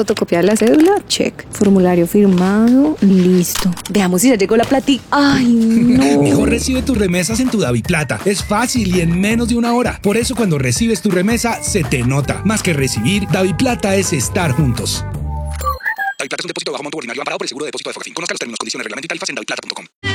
Fotocopia de la cédula, check. Formulario firmado, listo. Veamos si ya llegó la platica. ¡Ay, no! Mejor recibe tus remesas en tu DaviPlata. Es fácil y en menos de una hora. Por eso cuando recibes tu remesa, se te nota. Más que recibir, DaviPlata es estar juntos. DaviPlata es un depósito de bajo monto ordinario amparado por el seguro de depósito de Focafin. Conozca los términos, condiciones, reglamento y tarifas en daviplata.com.